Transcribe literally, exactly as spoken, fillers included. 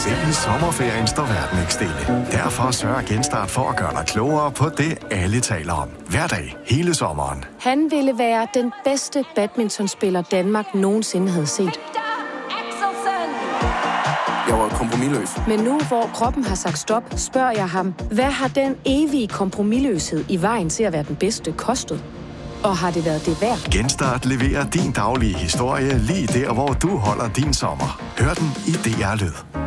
Selv i sommerferien står verden ikke stille. Derfor sørger Genstart for at gøre dig klogere på det, alle taler om. Hver dag, hele sommeren. Han ville være den bedste badmintonspiller, Danmark nogensinde havde set. Jeg var kompromisløs. Men nu, hvor kroppen har sagt stop, spørger jeg ham, hvad har den evige kompromisløshed i vejen til at være den bedste kostet? Og har det været det værd? Genstart leverer din daglige historie lige der, hvor du holder din sommer. Hør den i D R Lyd.